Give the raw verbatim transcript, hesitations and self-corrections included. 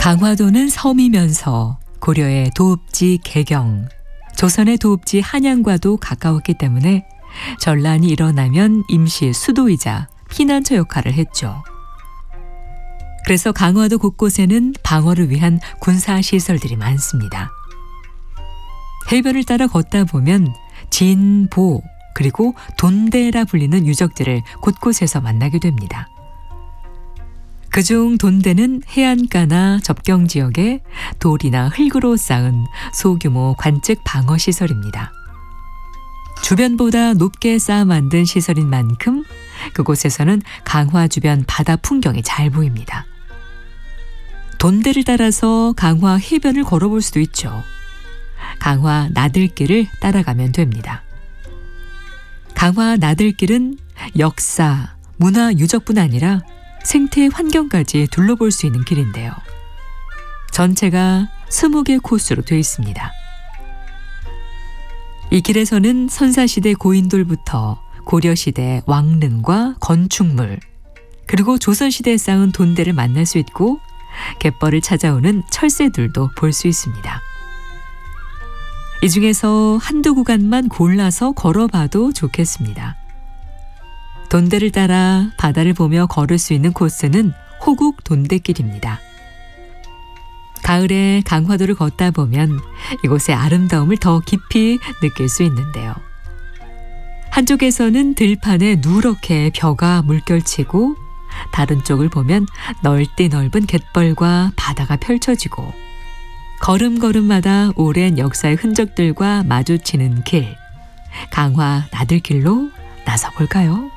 강화도는 섬이면서 고려의 도읍지 개경, 조선의 도읍지 한양과도 가까웠기 때문에 전란이 일어나면 임시 수도이자 피난처 역할을 했죠. 그래서 강화도 곳곳에는 방어를 위한 군사시설들이 많습니다. 해변을 따라 걷다 보면 진, 보, 그리고 돈대라 불리는 유적지를 곳곳에서 만나게 됩니다. 그중 돈대는 해안가나 접경 지역에 돌이나 흙으로 쌓은 소규모 관측 방어 시설입니다. 주변보다 높게 쌓아 만든 시설인 만큼 그곳에서는 강화 주변 바다 풍경이 잘 보입니다. 돈대를 따라서 강화 해변을 걸어볼 수도 있죠. 강화 나들길을 따라가면 됩니다. 강화 나들길은 역사, 문화 유적뿐 아니라 생태 환경까지 둘러볼 수 있는 길인데요. 전체가 스무 개 코스로 되어 있습니다. 이 길에서는 선사시대 고인돌부터 고려시대 왕릉과 건축물, 그리고 조선시대에 쌓은 돈대를 만날 수 있고 갯벌을 찾아오는 철새들도 볼 수 있습니다. 이 중에서 한두 구간만 골라서 걸어봐도 좋겠습니다. 돈대를 따라 바다를 보며 걸을 수 있는 코스는 호국 돈대길입니다. 가을에 강화도를 걷다 보면 이곳의 아름다움을 더 깊이 느낄 수 있는데요. 한쪽에서는 들판에 누렇게 벼가 물결치고 다른 쪽을 보면 넓디 넓은 갯벌과 바다가 펼쳐지고 걸음걸음마다 오랜 역사의 흔적들과 마주치는 길, 강화 나들길로 나서볼까요?